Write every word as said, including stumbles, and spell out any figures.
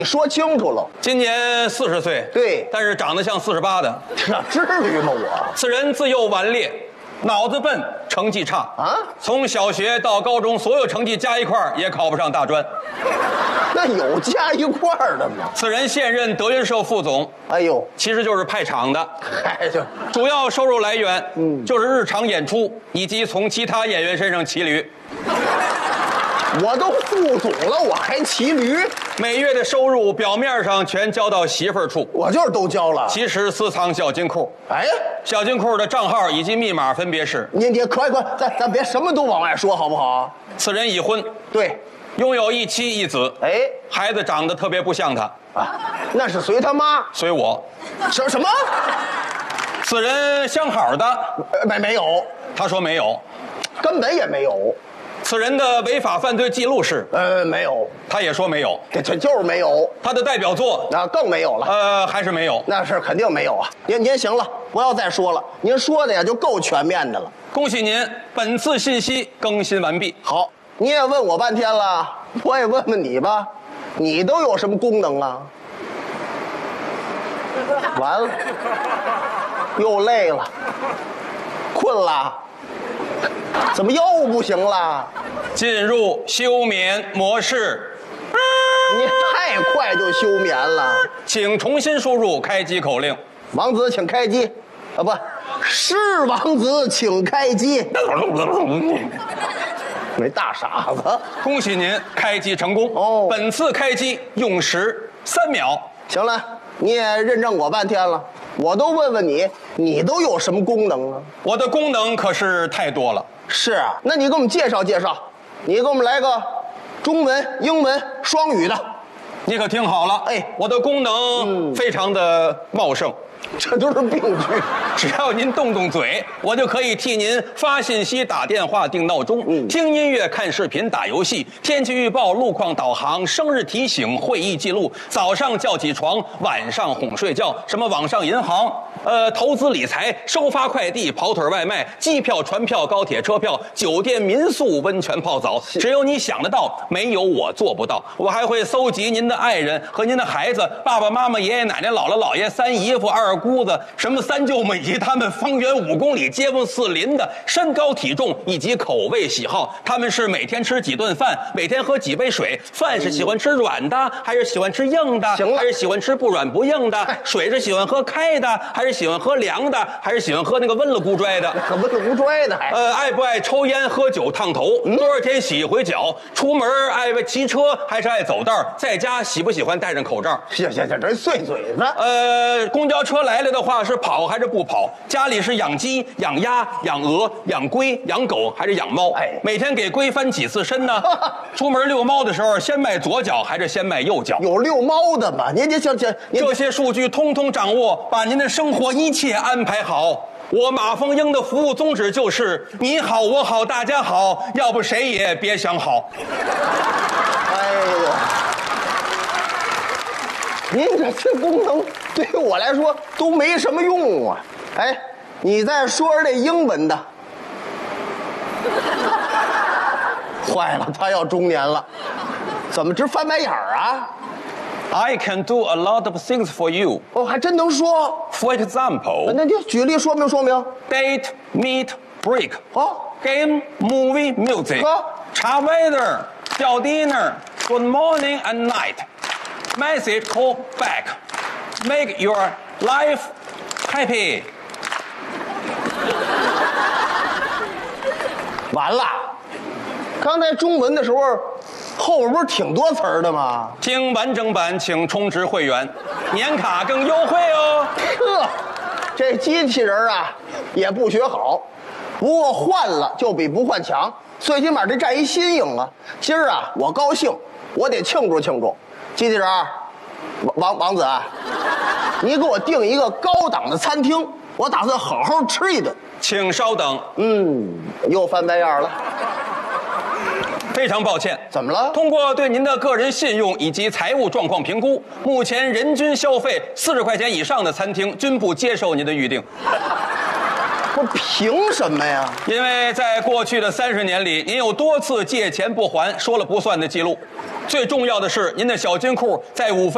你说清楚了。 今年四十岁， 对， 但是长得像四十八的。 这至于吗我？ 此人自幼顽劣，脑子笨，成绩差啊。 从小学到高中，所有成绩加一块儿也考不上大专。 那有加一块儿的吗？ 此人现任德云社副总。 哎呦， 其实就是派场的。 嗨，就主要收入来源， 嗯， 就是日常演出以及从其他演员身上骑驴。 我都副总了，我还骑驴？ 每月的收入表面上全交到媳妇儿处， 我就是都交了。 其实私藏小金库。 哎， 小金库的账号以及密码分别是…… 您您可以可以，咱咱别什么都往外说，好不好？ 此人已婚， 对， 拥有一妻一子。 哎， 孩子长得特别不像他啊，那是随他妈， 随我。 什什么？ 此人相好的？ 呃没没有， 他说没有， 根本也没有。 此人的违法犯罪记录是？ 呃，没有， 他也说没有。 这这就是没有。 他的代表作那更没有了。 呃，还是没有。 那是肯定没有啊。您您行了，不要再说了，您说的呀就够全面的了。 恭喜您，本次信息更新完毕。 好，你也问我半天了，我也问问你吧，你都有什么功能啊？完了，又累了，困了，怎么又不行了？ 进入休眠模式。 你太快就休眠了， 请重新输入开机口令。 王子请开机，啊不是王子请开机。那大傻子， 恭喜您开机成功哦！ 本次开机用时三秒。 行了，你也认证我半天了，我都问问你，你都有什么功能啊？ 我的功能可是太多了。 是啊，那你给我们介绍介绍，你给我们来个中文、英文双语的。 你可听好了， 哎， 我的功能非常的茂盛。 这都是病句， 只要您动动嘴，我就可以替您发信息、打电话、定闹钟、嗯、听音乐、看视频、打游戏、天气预报、路况导航、生日提醒、会议记录、早上叫起床、晚上哄睡觉，什么网上银行、呃投资理财、收发快递、跑腿外卖、机票、船票、高铁车票、酒店民宿、温泉泡澡，只有你想得到，没有我做不到。我还会搜集您的爱人和您的孩子、爸爸妈妈、爷爷奶奶、姥姥姥爷、三姨夫、二姑子、什么三舅母以及他们方圆五公里街坊四邻的身高体重以及口味喜好。他们是每天吃几顿饭，每天喝几杯水，饭是喜欢吃软的还是喜欢吃硬的，还是喜欢吃不软不硬的，水是喜欢喝开的还是喜欢喝凉的，还是喜欢喝那个温了咕拽的， 可温了咕拽的还呃爱不爱抽烟喝酒烫头，嗯、多少天洗一回脚，出门爱不爱骑车还是爱走道，在家喜不喜欢戴上口罩。 行行行，这碎嘴子。 呃公交车来了的话是跑还是不跑？家里是养鸡、养鸭、养鹅、养龟、养狗还是养猫？哎，每天给龟翻几次身呢？出门遛猫的时候，先迈左脚还是先迈右脚？ 有遛猫的吗？您您行行， 这些数据通通掌握，把您的生活一切安排好。我马凤英的服务宗旨就是你好我好大家好，要不谁也别想好。 哎呦，您这这功能对于我来说都没什么用啊！哎，你再说说这英文的。坏了，他要中年了，怎么直翻白眼儿啊 ？I can do a lot of things for you。 哦，还真能说。 For example， 那你举例说明说明。 Date, meet, break。 哦 ，Game, movie, music。 哦 ，Cha weather， 叫 dinner。Good morning and night。Message call back。Make your life happy。 完了，刚才中文的时候，后边不是挺多词儿的吗？ 听完整版请充值会员，年卡更优惠哦。 呵，这机器人啊也不学好，不过换了就比不换强，最起码这占一新颖啊。今儿啊我高兴，我得庆祝庆祝。机器人，王王子啊，你给我订一个高档的餐厅，我打算好好吃一顿。 请稍等。 嗯，又翻白眼了。 非常抱歉， 怎么了？ 通过对您的个人信用以及财务状况评估，目前人均消费四十块钱以上的餐厅均不接受您的预定。 我凭什么呀？ 因为在过去的三十年里，您有多次借钱不还、说了不算的记录。最重要的是，您的小金库在五分。